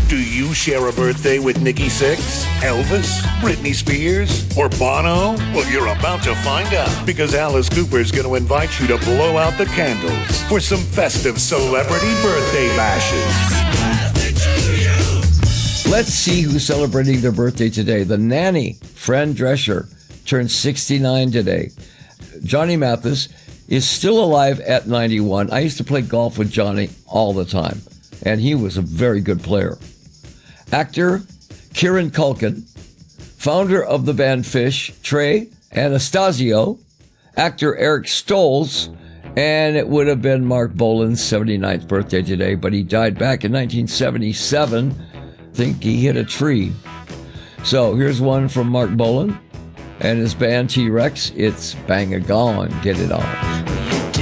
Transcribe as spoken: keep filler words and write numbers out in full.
Do you share a birthday with Nikki Sixx, Elvis, Britney Spears, or Bono? Well, you're about to find out, because Alice Cooper's going to invite you to blow out the candles for some festive celebrity birthday bashes. Let's see who's celebrating their birthday today. The nanny, Fran Drescher, turned sixty-nine today. Johnny Mathis is still alive at ninety-one. I used to play golf with Johnny all the time, and he was a very good player. Actor Kieran Culkin, founder of the band Fish, Trey Anastasio, actor Eric Stoltz, and it would have been Mark Bolan's seventy-ninth birthday today, but he died back in nineteen seventy-seven. I think he hit a tree. So here's one from Mark Bolan and his band T-Rex. It's Bang-A-Gone. Get it on.